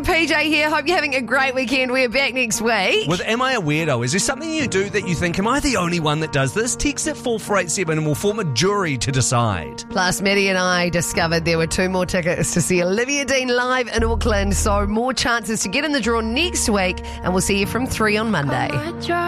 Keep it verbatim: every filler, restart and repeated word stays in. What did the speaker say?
P J here. Hope you're having a great weekend. We're back next week. With Am I a Weirdo? Is there something you do that you think, am I the only one that does this? Text at four four eight seven and we'll form a jury to decide. Plus, Maddie and I discovered there were two more tickets to see Olivia Dean live in Auckland, so more chances to get in the draw next week, and we'll see you from three on Monday.